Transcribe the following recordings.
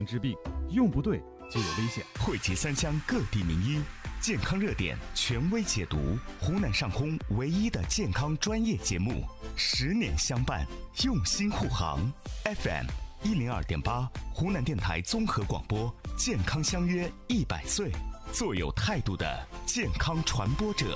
治病，用不对就有危险。 汇集三湘各地名医，健康热点权威解读，湖南上空唯一的健康专业节目，10年相伴，用心护航。FM 102.8，湖南电台综合广播，健康相约100岁，做有态度的健康传播者。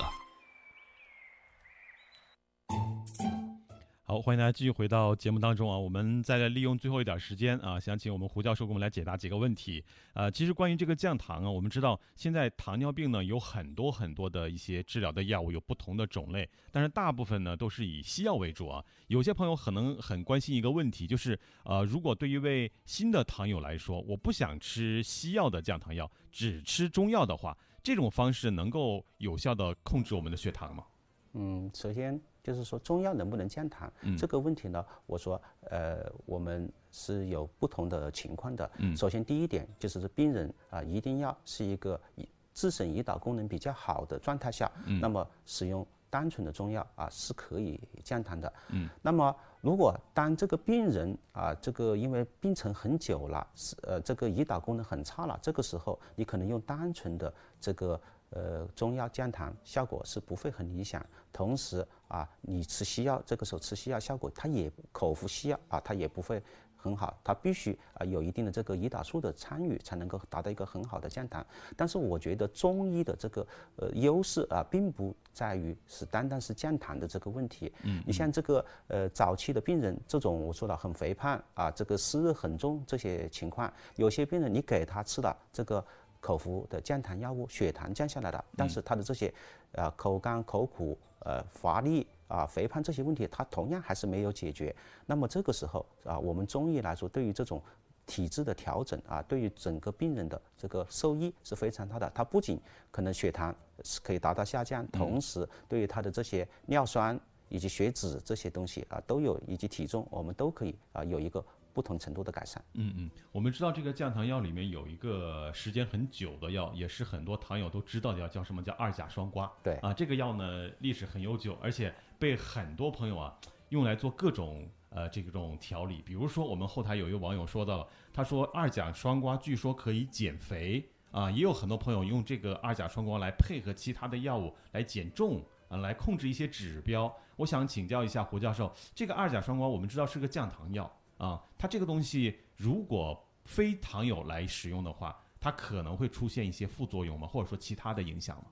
好，欢迎大家继续回到节目当中啊！我们再来利用最后一点时间啊，想请我们胡教授给我们来解答几个问题。其实关于这个降糖啊，我们知道现在糖尿病呢有很多的一些治疗的药物，有不同的种类，但是大部分呢都是以西药为主啊。有些朋友可能很关心一个问题，就是如果对于一位新的糖友来说，我不想吃西药的降糖药，只吃中药的话，这种方式能够有效的控制我们的血糖吗？ 首先就是说中药能不能降糖，这个问题呢，我说我们是有不同的情况的。首先第一点就是病人一定要是一个自身胰岛功能比较好的状态下，那么使用单纯的中药是可以降糖的。那么如果当这个病人这个因为病程很久了，这个胰岛功能很差了，这个时候你可能用单纯的这个中药降糖效果是不会很理想。同时你吃西药，这个时候吃西药效果它也口服西药它也不会很好，它必须有一定的这个胰岛素的参与才能够达到一个很好的降糖。但是我觉得中医的这个优势并不在于单单是降糖的这个问题。你像这个早期的病人，这种我说了很肥胖这个湿热很重这些情况，有些病人你给他吃了这个口服的降糖药物，血糖降下来了，但是他的这些口干口苦乏力肥胖这些问题，它同样还是没有解决。那么这个时候我们中医来说，对于这种体质的调整对于整个病人的这个受益是非常大的。它不仅可能血糖是可以达到下降，同时对于他的这些尿酸以及血脂这些东西都有，以及体重，我们都可以有一个不同程度的改善。 我们知道这个降糖药里面有一个时间很久的药，也是很多糖友都知道的药，叫什么？叫2甲双胍。 对这个药呢历史很悠久，而且被很多朋友用来做各种这种调理。比如说我们后台有一个网友说到了，他说2甲双胍据说可以减肥也有很多朋友用这个2甲双胍来配合其他的药物来减重来控制一些指标。我想请教一下胡教授，这个2甲双胍我们知道是个降糖药它这个东西如果非糖友来使用的话，它可能会出现一些副作用吗？或者说其他的影响吗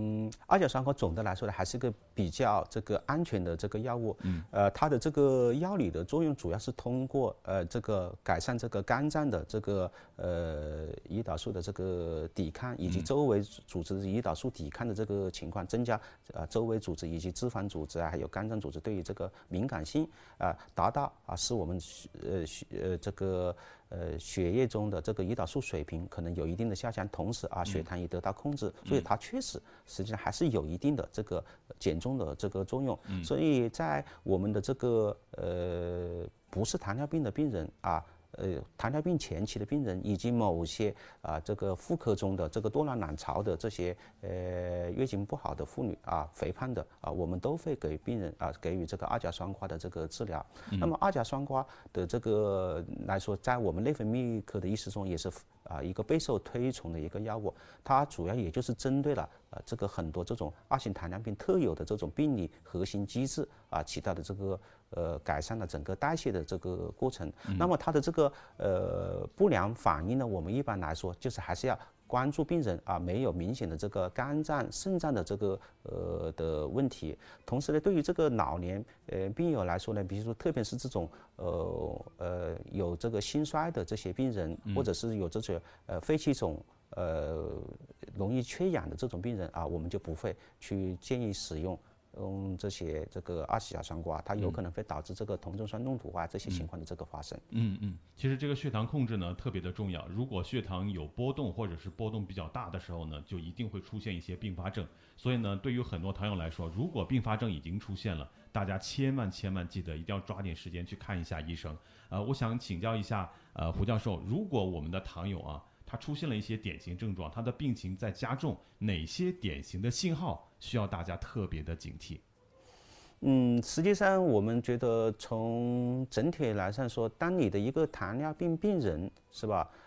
？2甲双胍总的来说呢，还是个比较这个安全的这个药物。它的这个药理的作用主要是通过这个改善这个肝脏的这个胰岛素的这个抵抗，以及周围组织胰岛素抵抗的这个情况，增加周围组织以及脂肪组织还有肝脏组织对于这个敏感性达到使我们这个血液中的这个胰岛素水平可能有一定的下降，同时血糖也得到控制，所以它确实实际上还是有一定的这个减重的这个作用。所以在我们的这个不是糖尿病的病人糖尿病前期的病人，以及某些这个妇科中的这个多囊卵巢的这些月经不好的妇女肥胖的我们都会给病人给予这个2甲双胍的这个治疗。那么2甲双胍的这个来说，在我们内分泌科的医师中也是一个备受推崇的一个药物。它主要也就是针对了这个很多这种2型糖尿病特有的这种病理核心机制起到的这个改善了整个代谢的这个过程。那么它的这个不良反应呢，我们一般来说就是还是要关注病人没有明显的这个肝脏、肾脏的这个的问题。同时呢，对于这个老年病友来说呢，比如说特别是这种有这个心衰的这些病人，或者是有这种肺气肿容易缺氧的这种病人我们就不会去建议使用这些这个2甲双胍，它有可能会导致这个酮症酸中毒这些情况的这个发生。 其实这个血糖控制呢特别的重要，如果血糖有波动或者是波动比较大的时候呢，就一定会出现一些并发症。所以呢，对于很多糖友来说，如果并发症已经出现了，大家千万记得一定要抓紧时间去看一下医生。我想请教一下胡教授，如果我们的糖友他出现了一些典型症状，他的病情在加重，哪些典型的信号需要大家特别的警惕？ 实际上我们觉得从整体来上说，当你的一个糖尿病病人是吧，